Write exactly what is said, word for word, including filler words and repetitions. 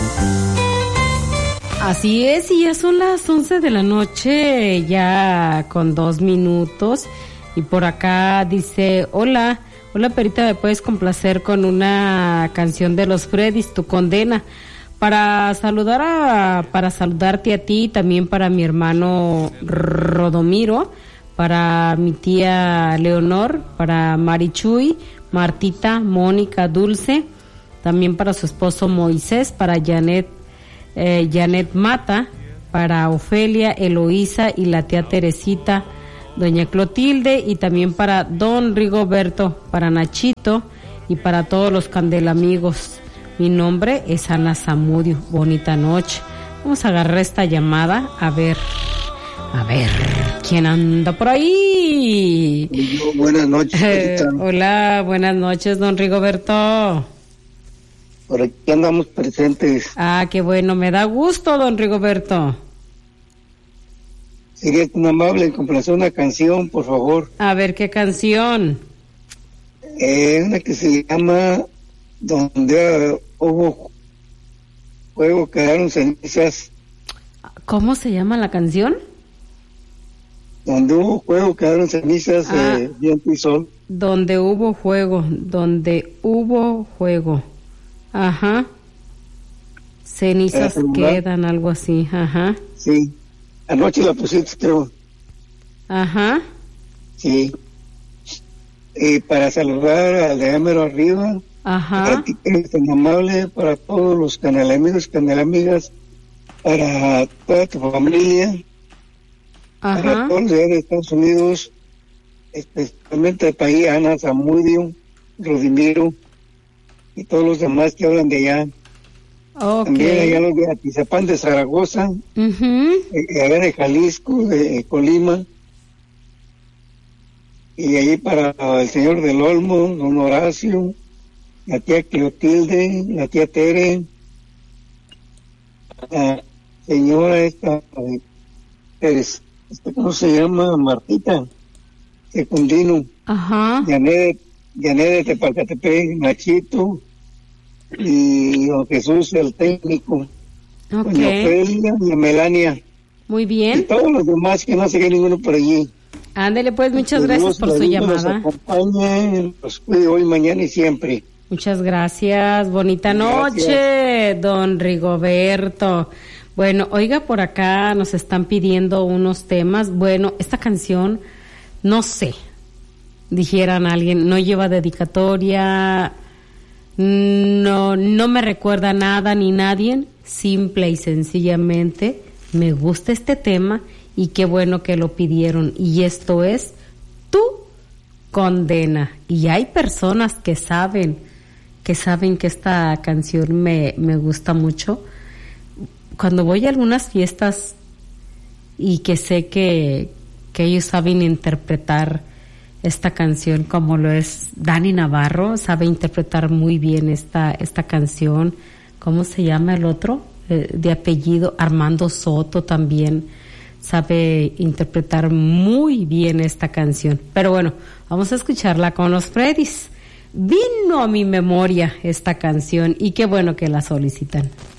Así es, y ya son las once de la noche, ya con dos minutos. Y por acá dice, hola, hola Perita, ¿me puedes complacer con una canción de los Freddys, Tu Condena? Para saludar a, para saludarte a ti, también para mi hermano Rodomiro, para mi tía Leonor, para Marichuy, Martita, Mónica, Dulce, también para su esposo Moisés, para Janet, eh, Janet Mata, para Ofelia, Eloísa y la tía Teresita, doña Clotilde, y también para don Rigoberto, para Nachito y para todos los candelamigos. Mi nombre es Ana Zamudio. Bonita noche. Vamos a agarrar esta llamada. A ver, a ver, ¿quién anda por ahí? Yo, buenas noches. Eh, hola, buenas noches, don Rigoberto. Por aquí andamos presentes. Ah, qué bueno, me da gusto, don Rigoberto. Sería tan amable en complacer una canción, por favor. A ver, ¿qué canción? Eh, una que se llama Donde hubo fuego quedaron cenizas. ¿Cómo se llama la canción? Donde hubo fuego quedaron cenizas, ah, eh, viento y sol. Donde hubo fuego, donde hubo fuego. Ajá. Cenizas quedan, algo así, ajá. Sí. Anoche la pusiste, creo. Ajá. Sí. Y para saludar al de Amero arriba. Ajá. Para ti que eres tan amable, para todos los canelamigos, canelamigas, para toda tu familia. Ajá. Para todos los de Estados Unidos, especialmente para ahí, Ana Zamudio, Rodimiro y todos los demás que hablan de allá. Okay. También allá los de Atizapán de Zaragoza, uh-huh. eh, allá de Jalisco, de Colima, y allí para el señor del Olmo, don Horacio, la tía Clotilde, la tía Tere, la señora esta, es, esta ¿cómo se llama? Martita Secundino, ajá. Janet, Janet de Tepalcatepec, Nachito, y don Jesús el técnico, okay. doña Ofelia y Melania. Muy bien. Y todos los demás que no se quede ninguno por allí. Ándele pues, muchas que gracias por su llamada. Los acompañe, los cuide hoy, mañana y siempre. Muchas gracias, bonita Gracias. noche, don Rigoberto. Bueno, oiga, por acá nos están pidiendo unos temas. Bueno, esta canción, no sé, dijeran alguien, no lleva dedicatoria, no, no me recuerda nada ni nadie, simple y sencillamente me gusta este tema y qué bueno que lo pidieron. Y esto es Tu Condena. Y hay personas que saben, que saben que esta canción me, me gusta mucho. Cuando voy a algunas fiestas y que sé que, que ellos saben interpretar esta canción, como lo es Dani Navarro, sabe interpretar muy bien esta, esta canción. ¿Cómo se llama el otro? Eh, de apellido Armando Soto también sabe interpretar muy bien esta canción. Pero bueno, vamos a escucharla con los Freddys. Vino a mi memoria esta canción y qué bueno que la solicitan.